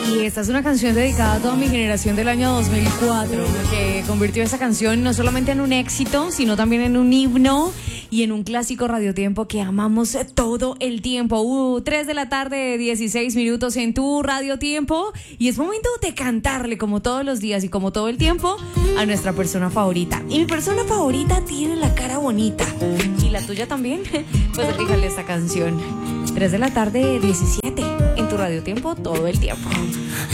Y esta es una canción dedicada a toda mi generación del año 2004, que convirtió esa canción no solamente en un éxito, sino también en un himno y en un clásico radiotiempo que amamos todo el tiempo. 3 de la tarde, 16 minutos en tu radiotiempo. Y es momento de cantarle, como todos los días y como todo el tiempo, a nuestra persona favorita. Y mi persona favorita tiene la cara bonita. ¿Y la tuya también? Pues fíjale esta canción. 3 de la tarde, 17 en tu radiotiempo todo el tiempo.